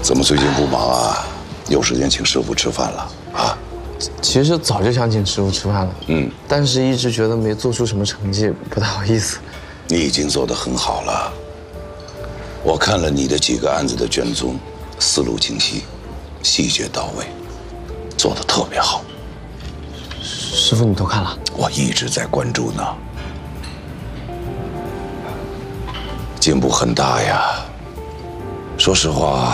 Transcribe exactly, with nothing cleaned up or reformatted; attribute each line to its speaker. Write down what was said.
Speaker 1: 怎么最近不忙啊？有时间请师傅吃饭了啊？
Speaker 2: 其实早就想请师傅吃饭了，
Speaker 1: 嗯，
Speaker 2: 但是一直觉得没做出什么成绩，不太好意思。
Speaker 1: 你已经做得很好了。我看了你的几个案子的卷宗，思路清晰，细节到位，做得特别好。
Speaker 2: 师傅，你都看了？
Speaker 1: 我一直在关注呢，进步很大呀。说实话，